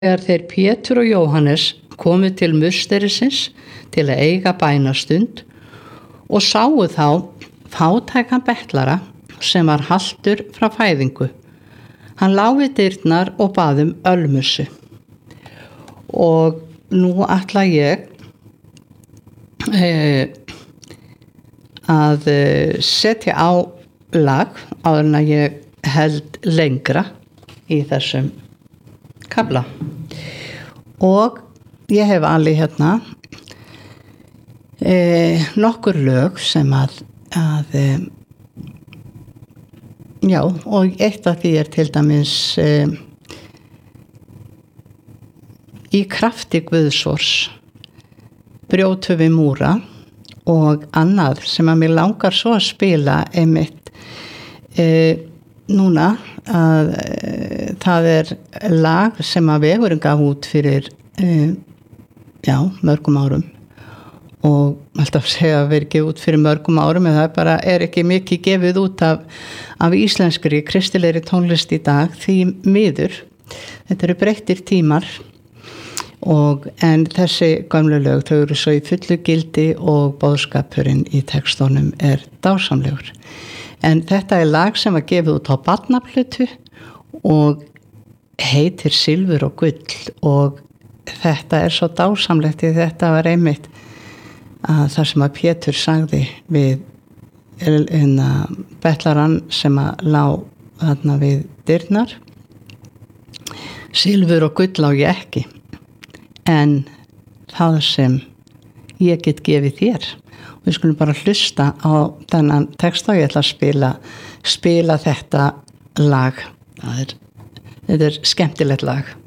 Þegar þeir Pétur og Jóhannes komu til musterisins til að eiga bænastund og sáu þá fátækan betlara sem var haltur frá fæðingu. Hann lá við dyrnar og bað ölmusu. Og nú ætla ég að setja á lag áður en að ég held lengra í þessum kafla. Og ég hef alveg hérna nokkur lög sem að já, og eitt af því til dæmis í krafti Guðsors brjótu við múra, og annað sem að mér langar svo að spila einmitt núna að það lag sem að Vegurinn gaf út fyrir mörgum árum, og alltaf segja að vera gefið út fyrir mörgum árum, en það bara ekki mikið gefið út af íslenskri kristilegri tónlist í dag, því miður. Þetta eru breyttir tímar, en þessi gömlu lög, þau eru svo í fullu gildi og boðskapurinn í textunum dásamlegur. En þetta lag sem var gefið út á barnaplötu og heitir Silfur og gull, og þetta svo dásamlegt, því þetta var einmitt að það sem að Pétur sagði við betlarann sem að lá þarna við dyrnar: silfur og gull á ég ekki, en það sem ég get gefið þér. Og við skulum bara hlusta á þennan texta, og ég ætla að spila þetta lag. Þetta skemmtilegt lag.